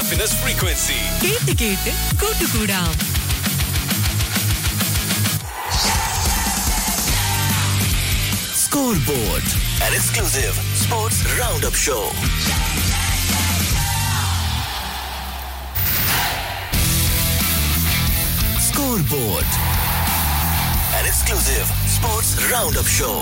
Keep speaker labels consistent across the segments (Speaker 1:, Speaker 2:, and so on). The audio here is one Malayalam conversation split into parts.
Speaker 1: happiness frequency.
Speaker 2: കേട്ട് കേട്ട് കൂട്ടുകൂടാം.
Speaker 1: Scoreboard, an exclusive sports roundup show. Scoreboard, an exclusive sports roundup show.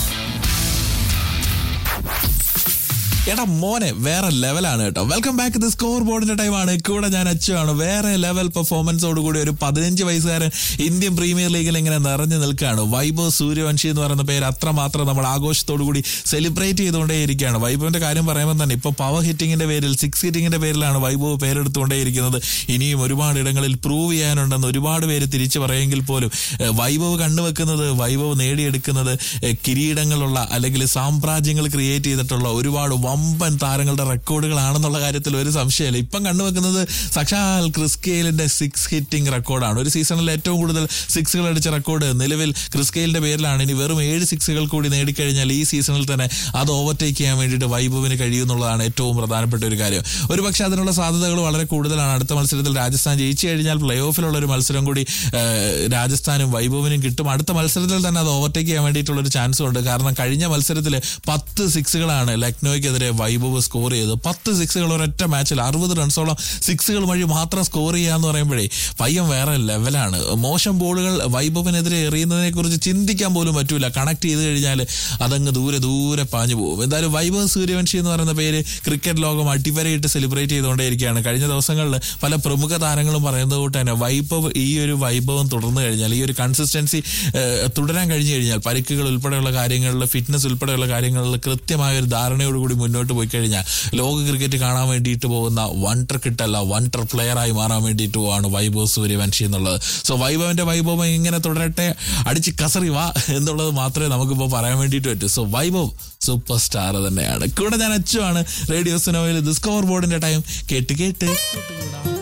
Speaker 3: എടാ മോനെ വേറെ ലെവലാണ് കേട്ടോ. Welcome back. ദി സ്കോർ ബോർഡിന്റെ ടൈമാണ്. കൂടെ ഞാൻ അച്ചുവാണ്. വേറെ ലെവൽ പെർഫോമൻസോട് കൂടി ഒരു 15 വയസ്സുകാരൻ ഇന്ത്യൻ പ്രീമിയർ ലീഗിൽ ഇങ്ങനെ നിറഞ്ഞു നിൽക്കുകയാണ്. വൈഭവ് സൂര്യവംശി എന്ന് പറയുന്ന പേര് അത്രമാത്രം നമ്മൾ ആഘോഷത്തോടു കൂടി സെലിബ്രേറ്റ് ചെയ്തുകൊണ്ടേയിരിക്കുകയാണ്. വൈഭവിന്റെ കാര്യം പറയുമ്പോൾ തന്നെ ഇപ്പൊ പവർ ഹിറ്റിംഗിന്റെ പേരിൽ, 6 ഹിറ്റിംഗിന്റെ പേരിലാണ് വൈഭവ് പേരെടുത്തുകൊണ്ടേയിരിക്കുന്നത്. ഇനിയും ഒരുപാട് ഇടങ്ങളിൽ പ്രൂവ് ചെയ്യാനുണ്ടെന്ന് ഒരുപാട് പേര് തിരിച്ചു പറയുമെങ്കിൽ പോലും വൈഭവ് കണ്ടുവെക്കുന്നത്, വൈഭവ് നേടിയെടുക്കുന്നത് കിരീടങ്ങളുള്ള അല്ലെങ്കിൽ സാമ്രാജ്യങ്ങൾ ക്രിയേറ്റ് ചെയ്തിട്ടുള്ള ഒരുപാട് വമ്പൻ താരങ്ങളുടെ റെക്കോർഡുകളാണെന്നുള്ള കാര്യത്തിൽ ഒരു സംശയമില്ല. ഇപ്പം കണ്ടുവെക്കുന്നത് സാക്ഷാൽ ക്രിസ് ഗെയിലിന്റെ 6 ഹിറ്റിംഗ് റെക്കോർഡാണ്. ഒരു സീസണിൽ ഏറ്റവും കൂടുതൽ 6കൾ അടിച്ച റെക്കോർഡ് നിലവിൽ ക്രിസ് ഗെയിലിന്റെ പേരിലാണ്. ഇനി വെറും 7 6കൾ കൂടി നേടിക്കഴിഞ്ഞാൽ ഈ സീസണിൽ തന്നെ അത് ഓവർടേക്ക് ചെയ്യാൻ വേണ്ടിയിട്ട് വൈഭവിന് കഴിയുമെന്നുള്ളതാണ് ഏറ്റവും പ്രധാനപ്പെട്ട ഒരു കാര്യം. ഒരു പക്ഷേ അതിനുള്ള സാധ്യതകൾ വളരെ കൂടുതലാണ്. അടുത്ത മത്സരത്തിൽ രാജസ്ഥാൻ ജയിച്ചു കഴിഞ്ഞാൽ പ്ലേ ഓഫിലുള്ള ഒരു മത്സരം കൂടി രാജസ്ഥാനും വൈഭവിനും കിട്ടും. അടുത്ത മത്സരത്തിൽ തന്നെ അത് ഓവർടേക്ക് ചെയ്യാൻ വേണ്ടിയിട്ടുള്ള ഒരു ചാൻസും ഉണ്ട്. കാരണം കഴിഞ്ഞ മത്സരത്തിൽ 10 6കളാണ് ലക്നോയ്ക്കെതിരെ വൈഭവ് സ്കോർ ചെയ്തത്. 10 6കൾ ഒരൊറ്റ മാച്ചിൽ 60 റൺസോളം 6കൾ വഴി മാത്രം സ്കോർ ചെയ്യാന്ന് പറയുമ്പോഴേ പയ്യൻ വേറെ ലെവലാണ്. മോശം ബോളുകൾ വൈഭവിനെതിരെ എറിയുന്നതിനെ കുറിച്ച് ചിന്തിക്കാൻ പോലും പറ്റൂല. കണക്ട് ചെയ്ത് കഴിഞ്ഞാൽ അതങ്ങ് ദൂരെ ദൂരെ പാഞ്ഞു പോകും. എന്തായാലും വൈഭവ് സൂര്യവംശി എന്ന് പറയുന്ന പേര് ക്രിക്കറ്റ് ലോകം അടിവരയിട്ട് സെലിബ്രേറ്റ് ചെയ്തുകൊണ്ടേയിരിക്കുകയാണ്. കഴിഞ്ഞ ദിവസങ്ങളിൽ പല പ്രമുഖ താരങ്ങളും പറയുന്നത് കൊണ്ട് തന്നെ ഈ ഒരു വൈഭവം തുടർന്നു കഴിഞ്ഞാൽ, ഈ ഒരു കൺസിസ്റ്റൻസി തുടരാൻ കഴിഞ്ഞു കഴിഞ്ഞാൽ, പരിക്കുകൾ ഉൾപ്പെടെയുള്ള കാര്യങ്ങളിൽ, ഫിറ്റ്നസ് ഉൾപ്പെടെയുള്ള കാര്യങ്ങളിൽ കൃത്യമായ ഒരു ധാരണയോടുകൂടി മുന്നോട്ട് പോയി കഴിഞ്ഞാൽ ലോക ക്രിക്കറ്റ് കാണാൻ വേണ്ടിയിട്ട് പോകുന്ന വണ്ടർ കിട്ടല്ല, വണ്ടർ പ്ലെയർ ആയി മാറാൻ വേണ്ടിയിട്ട് പോവാണ് വൈഭവ് സൂര്യവംശി എന്നുള്ളത്. സോ വൈഭവന്റെ വൈഭവം ഇങ്ങനെ തുടരട്ടെ, അടിച്ച് കസറി വാ എന്നുള്ളത് മാത്രമേ നമുക്കിപ്പോൾ പറയാൻ വേണ്ടിയിട്ട് പറ്റൂ. സോ വൈഭവ് സൂപ്പർ സ്റ്റാർ തന്നെയാണ്. കൂടെ ഞാൻ അച്ചുവാണ്. റേഡിയോ സുനോയിൽ ദി സ്കോർ ബോർഡിന്റെ ടൈം. കേട്ട് കേട്ട്